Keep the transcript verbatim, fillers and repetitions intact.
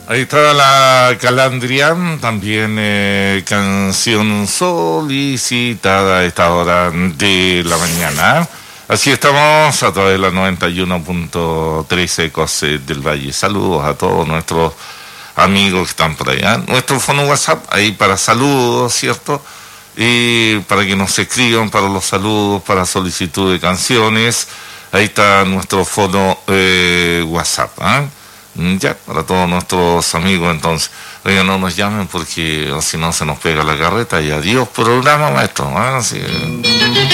Ahí está la Calandrian, también eh, canción solicitada a esta hora de la mañana. Así estamos a través de la noventa y uno punto tres Ecos del Valle. Saludos a todos nuestros amigos que están por allá. Nuestro fono WhatsApp ahí para saludos, ¿cierto? Y para que nos escriban para los saludos, para solicitud de canciones. Ahí está nuestro fono eh, WhatsApp, ¿eh? Ya, para todos nuestros amigos, entonces. Oigan, no nos llamen porque o si no se nos pega la carreta y adiós programa, maestro, ¿eh? Así,